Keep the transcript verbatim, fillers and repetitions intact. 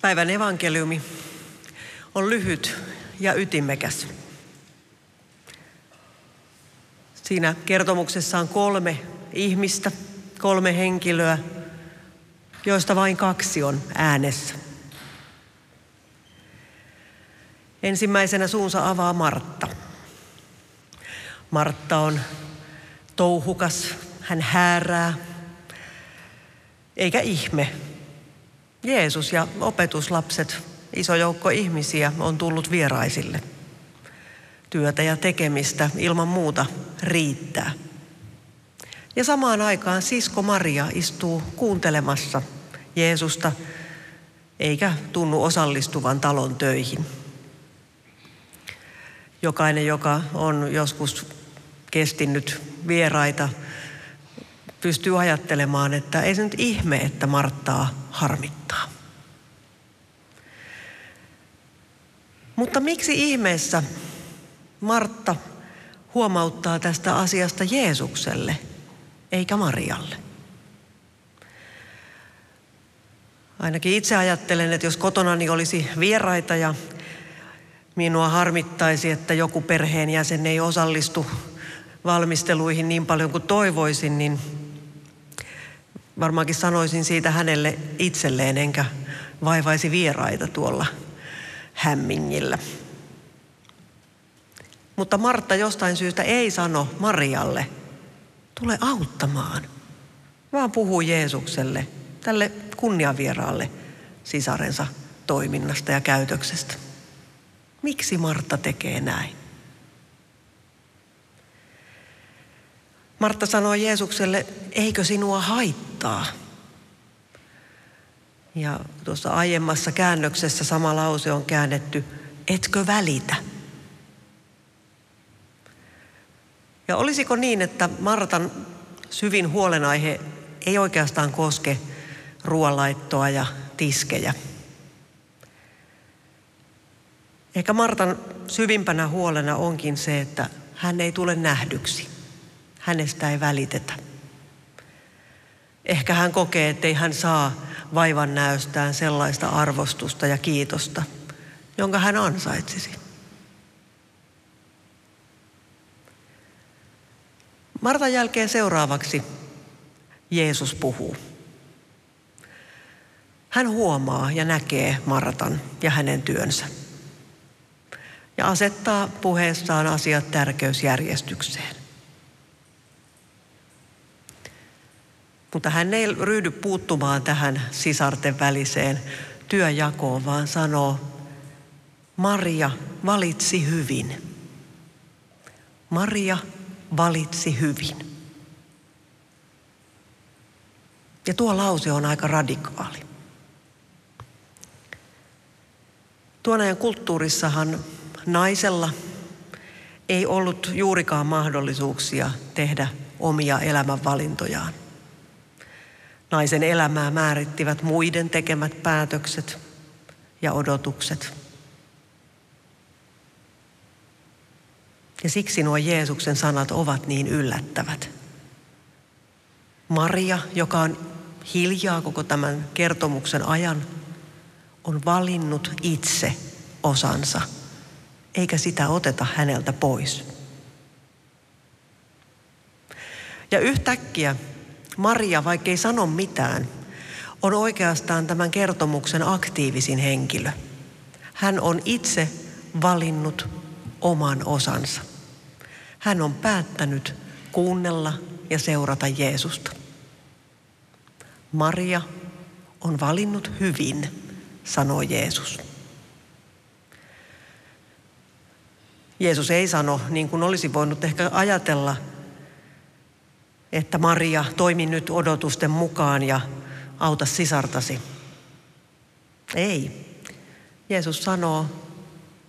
Päivän evankeliumi on lyhyt ja ytimekäs. Siinä kertomuksessa on kolme ihmistä, kolme henkilöä, joista vain kaksi on äänessä. Ensimmäisenä suunsa avaa Martta. Martta on touhukas, hän häärää, eikä ihme. Jeesus ja opetuslapset, iso joukko ihmisiä on tullut vieraisille. Työtä ja tekemistä ilman muuta riittää. Ja samaan aikaan sisko Maria istuu kuuntelemassa Jeesusta, eikä tunnu osallistuvan talon töihin. Jokainen, joka on joskus kestinnyt vieraita, pystyy ajattelemaan, että ei se nyt ihme, että Marttaa harmittaa. Mutta miksi ihmeessä Martta huomauttaa tästä asiasta Jeesukselle eikä Marialle? Ainakin itse ajattelen, että jos kotonani olisi vieraita ja minua harmittaisi, että joku perheenjäsen ei osallistu valmisteluihin niin paljon kuin toivoisin, niin varmaankin sanoisin siitä hänelle itselleen, enkä vaivaisi vieraita tuolla hämmingillä. Mutta Martta jostain syystä ei sano Marialle, tule auttamaan, vaan puhuu Jeesukselle, tälle kunniavieraalle sisarensa toiminnasta ja käytöksestä. Miksi Martta tekee näin? Martta sanoi Jeesukselle, eikö sinua haittaa? Ja tuossa aiemmassa käännöksessä sama lause on käännetty, etkö välitä? Ja olisiko niin, että Martan syvin huolenaihe ei oikeastaan koske ruoanlaittoa ja tiskejä? Ehkä Martan syvimpänä huolena onkin se, että hän ei tule nähdyksi. Hänestä ei välitetä. Ehkä hän kokee, ettei hän saa vaivan näöstään sellaista arvostusta ja kiitosta, jonka hän ansaitsisi. Martan jälkeen seuraavaksi Jeesus puhuu. Hän huomaa ja näkee Martan ja hänen työnsä ja asettaa puheessaan asiat tärkeysjärjestykseen. Mutta hän ei ryhdy puuttumaan tähän sisarten väliseen työjakoon, vaan sanoo, Maria valitsi hyvin. Maria valitsi hyvin. Ja tuo lause on aika radikaali. Tuon ajan kulttuurissahan naisella ei ollut juurikaan mahdollisuuksia tehdä omia elämänvalintojaan. Naisen elämää määrittivät muiden tekemät päätökset ja odotukset. Ja siksi nuo Jeesuksen sanat ovat niin yllättävät. Maria, joka on hiljaa koko tämän kertomuksen ajan, on valinnut itse osansa, eikä sitä oteta häneltä pois. Ja yhtäkkiä Maria, vaikkei sano mitään, on oikeastaan tämän kertomuksen aktiivisin henkilö. Hän on itse valinnut oman osansa. Hän on päättänyt kuunnella ja seurata Jeesusta. Maria on valinnut hyvin, sanoo Jeesus. Jeesus ei sano, niin kuin olisi voinut ehkä ajatella, että Maria, toimi nyt odotusten mukaan ja auta sisartasi. Ei. Jeesus sanoo,